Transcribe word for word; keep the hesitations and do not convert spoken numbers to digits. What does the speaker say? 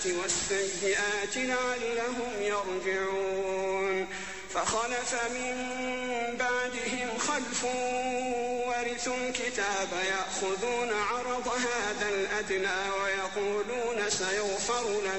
والسيئات لعلهم يرجعون فخلف من بعدهم خلف ورثوا الكتاب يأخذون عرض هذا الأدنى ويقولون سيغفر لنا